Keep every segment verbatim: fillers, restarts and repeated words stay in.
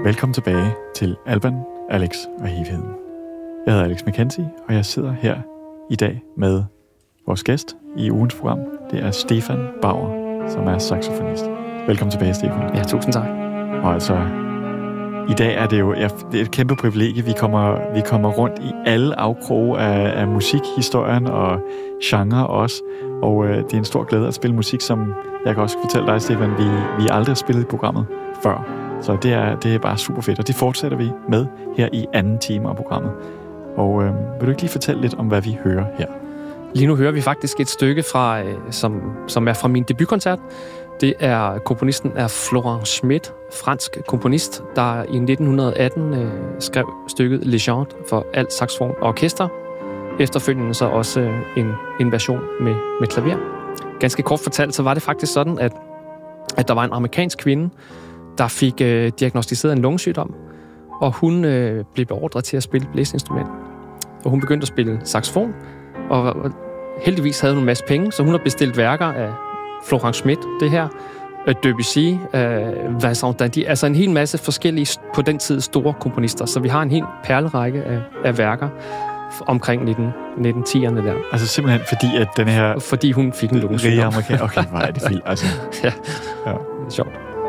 Velkommen tilbage til Alban, Alex og Hevheden. Jeg hedder Alex McKenzie, og jeg sidder her i dag med vores gæst i ugens program. Det er Stefan Bauer, som er saxofonist. Velkommen tilbage, Stefan. Ja, tusind tak. Og altså, i dag er det jo ja, det er et kæmpe privilegie. Vi kommer, vi kommer rundt i alle afkroge af, af musikhistorien og genre også. Og øh, det er en stor glæde at spille musik, som jeg kan også fortælle dig, Stefan, vi, vi aldrig har spillet i programmet før. Så det er, det er bare super fedt, og det fortsætter vi med her i anden time af programmet. Og øh, vil du ikke lige fortælle lidt om, hvad vi hører her? Lige nu hører vi faktisk et stykke, fra, øh, som, som er fra min debutkoncert. Det er komponisten er Florent Schmitt, fransk komponist, der i nitten atten øh, skrev stykket Legende for alt saxofon og orkester. Efterfølgende så også øh, en, en version med, med klaver. Ganske kort fortalt, så var det faktisk sådan, at, at der var en amerikansk kvinde, der fik øh, diagnosticeret en lungesygdom, og hun øh, blev beordret til at spille blæseinstrument. Og hun begyndte at spille saxofon, og, og heldigvis havde hun en masse penge, så hun har bestilt værker af Florent Schmitt, det her, Debussy, øh, Vincent Dandy, altså en hel masse forskellige, på den tid store komponister. Så vi har en hel perlerække af, af værker omkring nitten tierne der. Altså simpelthen fordi, at den her... Fordi hun fik en lungesygdom. Amerikaner. Okay, hvor er det vildt, altså. Ja, ja. Sjovt.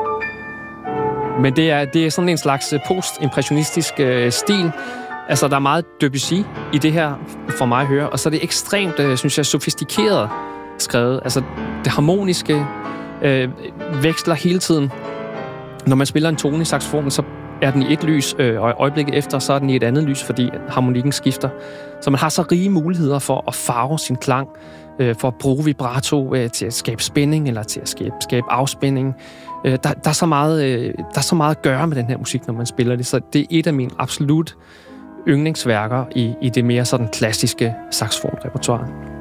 Men det er, det er sådan en slags postimpressionistisk øh, stil. Altså, der er meget Debussy i det her, for mig at høre. Og så er det ekstremt, øh, synes jeg, sofistikeret skrevet. Altså, det harmoniske øh, veksler hele tiden. Når man spiller en tone i saxofonen, så er den i et lys, øh, og øjeblikket efter, så er den i et andet lys, fordi harmonikken skifter. Så man har så rige muligheder for at farve sin klang, øh, for at bruge vibrato øh, til at skabe spænding, eller til at skabe, skabe afspænding. Der, der, er så meget, der er så meget at gøre med den her musik, når man spiller det, så det er et af mine absolut yndlingsværker i, i det mere sådan klassiske saxofonrepertoire.